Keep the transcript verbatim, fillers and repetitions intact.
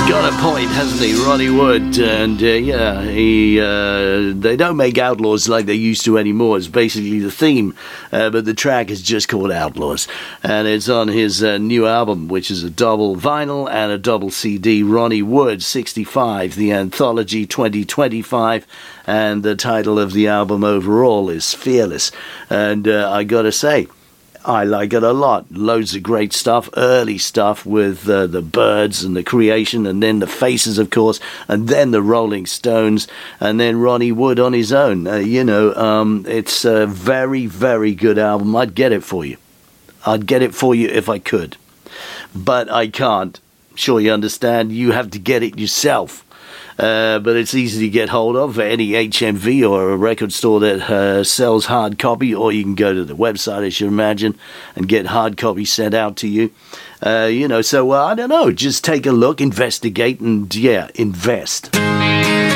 Got a point, hasn't he, Ronnie Wood? And uh, yeah, he uh, they don't make Outlaws like they used to anymore. It's basically the theme, uh, but the track is just called Outlaws, and it's on his uh, new album, which is a double vinyl and a double C D. Ronnie Wood, sixty-five, the Anthology twenty twenty-five, and the title of the album overall is Fearless. And uh, I gotta say, I like it a lot. Loads of great stuff, early stuff with uh, the Byrds and the Creation, and then the Faces, of course, and then the Rolling Stones, and then Ronnie Wood on his own. Uh, you know, um, it's a very, very good album. I'd get it for you. I'd get it for you if I could. But I can't. Sure, you understand. You have to get it yourself. Uh, but it's easy to get hold of at any H M V or a record store that uh, sells hard copy, or you can go to the website, I should imagine, and get hard copy sent out to you. Uh, you know, so uh, I don't know, just take a look, investigate, and yeah, invest.